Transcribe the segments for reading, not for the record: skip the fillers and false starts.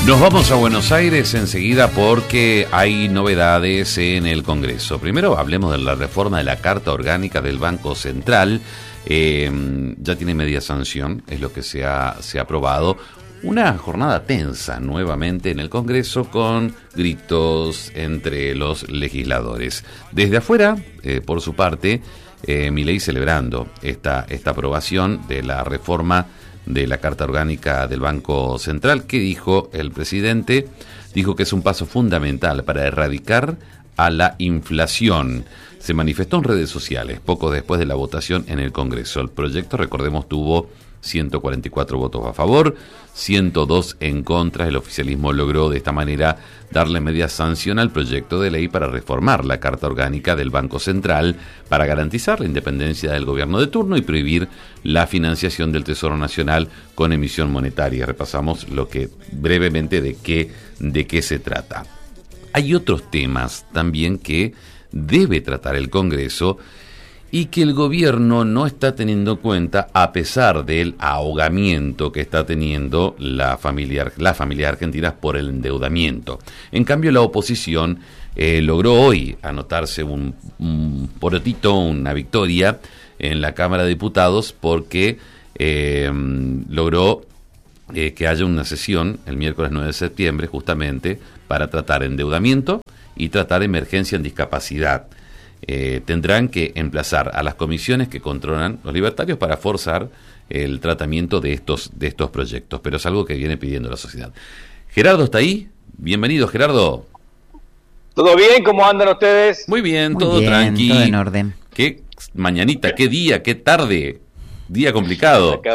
Nos vamos a Buenos Aires enseguida porque hay novedades en el Congreso. Primero hablemos de la reforma de la Carta Orgánica del Banco Central. Ya tiene media sanción, es lo que se ha aprobado. Una jornada tensa nuevamente en el Congreso con gritos entre los legisladores. Desde afuera, por su parte, Milei celebrando esta aprobación de la reforma de la Carta Orgánica del Banco Central. ¿Qué dijo el presidente? Dijo que es un paso fundamental para erradicar a la inflación. Se manifestó en redes sociales poco después de la votación en el Congreso. El proyecto, recordemos, tuvo 144 votos a favor, 102 en contra. El oficialismo logró de esta manera darle media sanción al proyecto de ley para reformar la Carta Orgánica del Banco Central para garantizar la independencia del gobierno de turno y prohibir la financiación del Tesoro Nacional con emisión monetaria. Repasamos lo que brevemente de qué se trata. Hay otros temas también que debe tratar el Congreso y que el gobierno no está teniendo en cuenta a pesar del ahogamiento que está teniendo las familias argentinas por el endeudamiento. En cambio, la oposición logró hoy anotarse un porotito, una victoria en la Cámara de Diputados porque logró que haya una sesión el miércoles 9 de septiembre justamente para tratar endeudamiento y tratar emergencia en discapacidad. Tendrán que emplazar a las comisiones que controlan los libertarios para forzar el tratamiento de estos proyectos, pero es algo que viene pidiendo la sociedad. Gerardo está ahí. Bienvenido, Gerardo. ¿Todo bien? ¿Cómo andan ustedes? Muy bien, Muy todo bien, tranquilo. todo en orden. Qué mañanita, qué día, qué tarde. Día complicado. Acá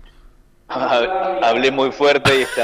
hablé muy fuerte y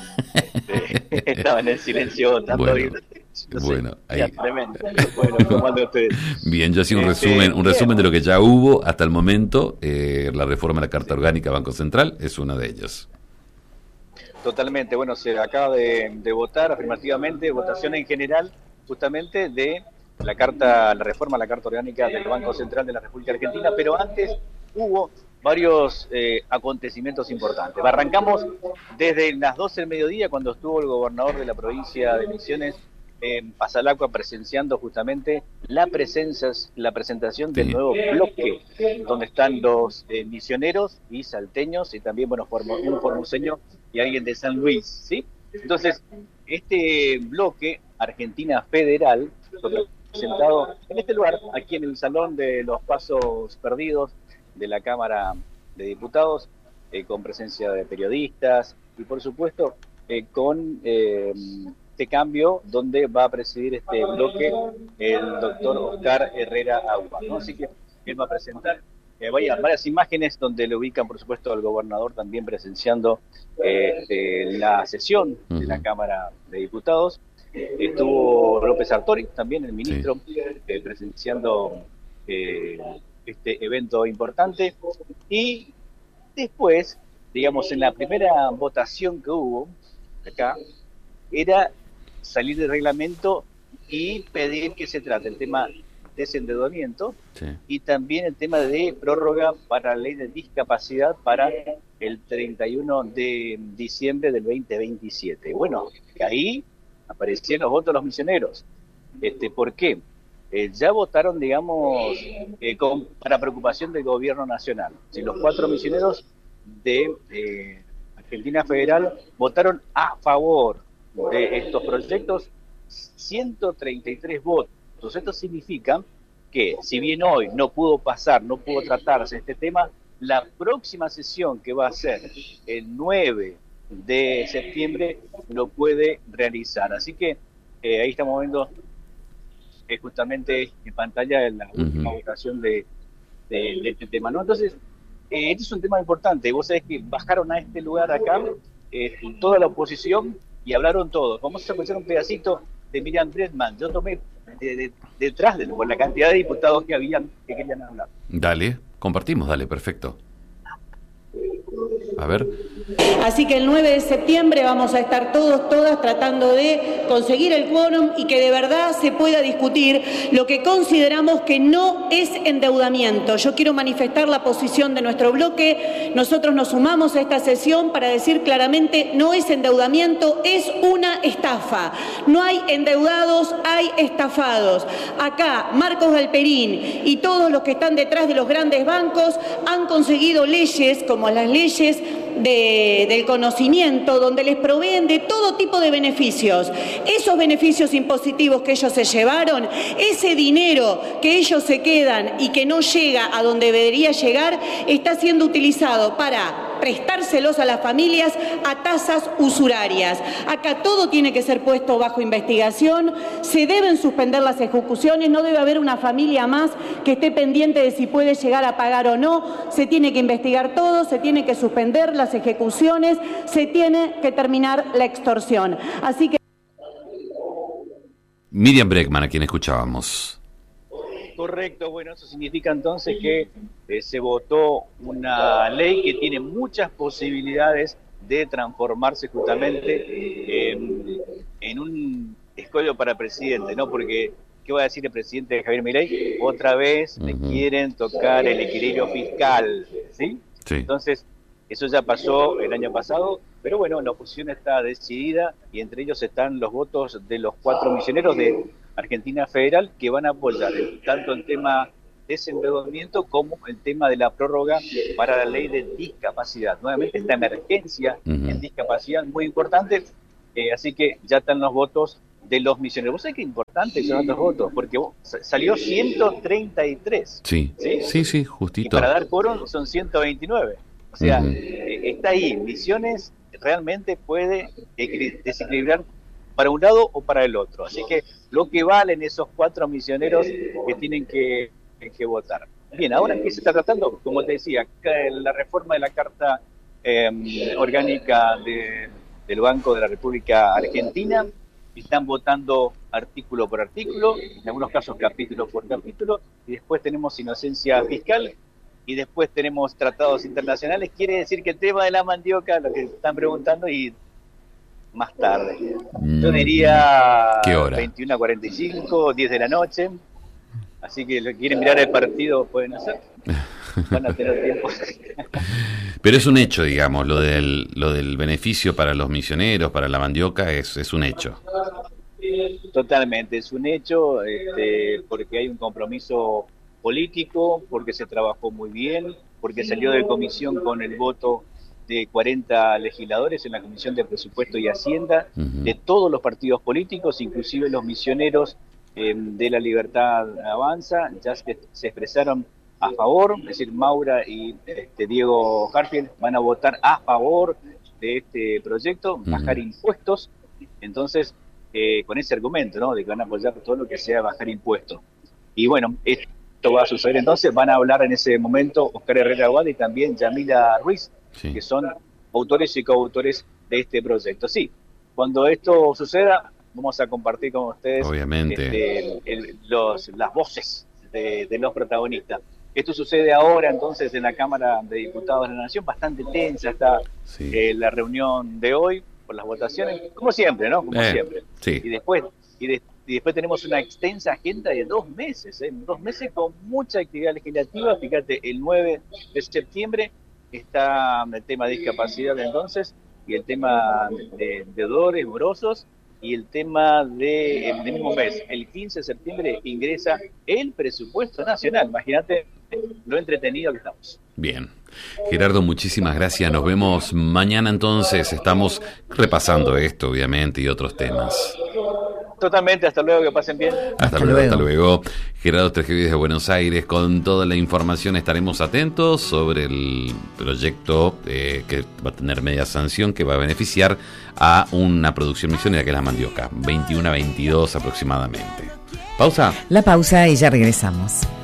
estaban en silencio tanto. Bueno, ahí. Tremendo. Bueno, ¿cómo andan ustedes? Bien, yo hacía un resumen de lo que ya hubo hasta el momento. La reforma de la Carta Orgánica Banco Central es una de ellas. Totalmente. Bueno, se acaba de votar afirmativamente, votación en general, justamente de la reforma a la Carta Orgánica del Banco Central de la República Argentina, pero antes hubo varios acontecimientos importantes. Arrancamos desde las 12 del mediodía, cuando estuvo el gobernador de la provincia de Misiones en Pasalacua presenciando justamente la presentación del nuevo bloque, donde están los misioneros y salteños, y también un formoseño y alguien de San Luis, ¿sí? Entonces, este bloque Argentina Federal fue presentado en este lugar, aquí en el Salón de los Pasos Perdidos de la Cámara de Diputados, con presencia de periodistas y, por supuesto, con este cambio donde va a presidir este bloque el doctor Oscar Herrera Agua, ¿no? Así que él va a presentar varias imágenes donde le ubican, por supuesto, al gobernador también presenciando la sesión de la Cámara de Diputados. Estuvo López Sartori, también el ministro, presenciando este evento importante. Y después, digamos, en la primera votación que hubo acá, era salir del reglamento y pedir que se trate el tema de desendeudamiento y también el tema de prórroga para la ley de discapacidad para el 31 de diciembre del 2027. Bueno, ahí aparecían los votos de los misioneros. ¿Por qué? Ya votaron, digamos, para preocupación del gobierno nacional. Si los 4 misioneros de Argentina Federal votaron a favor de estos proyectos, 133 votos. Entonces esto significa que, si bien hoy no pudo tratarse este tema, la próxima sesión, que va a ser el 9 de septiembre, lo puede realizar. Así que ahí estamos viendo justamente en pantalla la última votación de este tema, ¿no? Entonces, este es un tema importante. Vos sabés que bajaron a este lugar acá toda la oposición y hablaron todos. Vamos a escuchar un pedacito de Miriam Bregman. Yo tomé detrás por la cantidad de diputados que querían hablar. Dale, compartimos, dale, perfecto. A ver. Así que el 9 de septiembre vamos a estar todas tratando de conseguir el quórum y que de verdad se pueda discutir lo que consideramos que no es endeudamiento. Yo quiero manifestar la posición de nuestro bloque. Nosotros nos sumamos a esta sesión para decir claramente: no es endeudamiento, es una estafa. No hay endeudados, hay estafados. Acá Marcos Galperín y todos los que están detrás de los grandes bancos han conseguido leyes como las leyes del conocimiento, donde les proveen de todo tipo de beneficios. Esos beneficios impositivos que ellos se llevaron, ese dinero que ellos se quedan y que no llega a donde debería llegar, está siendo utilizado para prestárselos a las familias a tasas usurarias. Acá todo tiene que ser puesto bajo investigación, se deben suspender las ejecuciones, no debe haber una familia más que esté pendiente de si puede llegar a pagar o no, se tiene que investigar todo, se tiene que suspender las ejecuciones, se tiene que terminar la extorsión. Así que... Miriam Bregman, a quien escuchábamos. Correcto, bueno, eso significa entonces que se votó una ley que tiene muchas posibilidades de transformarse justamente en un escollo para presidente, ¿no? Porque, ¿qué va a decir el presidente Javier Milei? Otra vez le quieren tocar el equilibrio fiscal, ¿sí? Sí. Entonces, eso ya pasó el año pasado, pero bueno, la oposición está decidida y entre ellos están los votos de los 4 misioneros de Argentina Federal que van a apoyar tanto el tema de desendeudamiento como el tema de la prórroga para la ley de discapacidad. Nuevamente esta emergencia en discapacidad muy importante, así que ya están los votos de los misioneros. ¿Vos sabés qué importantes son estos votos? Porque salió 133. Sí, sí, justito. Y para dar quórum son 129. O sea, está ahí. Misiones realmente puede desequilibrar para un lado o para el otro. Así que lo que valen esos 4 misioneros que tienen que votar. Bien, ahora ¿qué se está tratando? Como te decía, la reforma de la Carta Orgánica del Banco de la República Argentina. Están votando artículo por artículo, en algunos casos capítulo por capítulo, y después tenemos inocencia fiscal, y después tenemos tratados internacionales. Quiere decir que el tema de la mandioca, lo que están preguntando, y más tarde. Yo diría 21:45, 10 de la noche. Así que lo que quieren mirar el partido pueden hacer. Van a tener tiempo. Pero es un hecho, digamos, lo del beneficio para los misioneros, para la mandioca, es un hecho. Totalmente, es un hecho, porque hay un compromiso político, porque se trabajó muy bien, porque salió de comisión con el voto de 40 legisladores en la Comisión de Presupuesto y Hacienda, de todos los partidos políticos, inclusive los misioneros de La Libertad Avanza, ya se expresaron a favor, es decir, Maura y Diego Harfield van a votar a favor de este proyecto, bajar impuestos, entonces, con ese argumento, ¿no?, de que van a apoyar todo lo que sea bajar impuestos. Y bueno, esto va a suceder, entonces van a hablar en ese momento Oscar Herrera Aguad y también Yamila Ruiz, que son autores y coautores de este proyecto. Sí, cuando esto suceda, vamos a compartir con ustedes, obviamente, las voces de los protagonistas. Esto sucede ahora, entonces, en la Cámara de Diputados de la Nación, bastante tensa está la reunión de hoy por las votaciones, como siempre, ¿no? Como siempre. Sí. Y después tenemos una extensa agenda de 2 meses, 2 meses con mucha actividad legislativa. Fíjate, el 9 de septiembre está el tema de discapacidad entonces, y el tema de deudores morosos, y el tema del mismo mes, el 15 de septiembre, ingresa el presupuesto nacional. Imagínate lo entretenido que estamos. Bien. Gerardo, muchísimas gracias. Nos vemos mañana entonces. Estamos repasando esto, obviamente, y otros temas. Totalmente, hasta luego, que pasen bien. Hasta luego. Gerardo Tergevides de Buenos Aires, con toda la información. Estaremos atentos sobre el proyecto que va a tener media sanción, que va a beneficiar a una producción misionera que es la mandioca, 21 a 22 aproximadamente. Pausa. La pausa y ya regresamos.